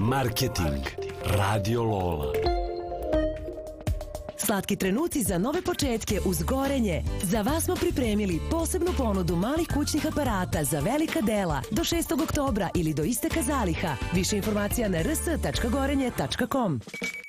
Marketing. Radio Lola. Slatki trenuci za nove početke uz Gorenje. Za vas smo pripremili posebnu ponudu malih kućnih aparata za velika dela do 6. oktobra ili do isteka zaliha. Više informacija na rs.gorenje.com.